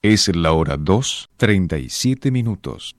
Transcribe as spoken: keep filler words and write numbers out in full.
Es la hora dos, treinta y siete minutos.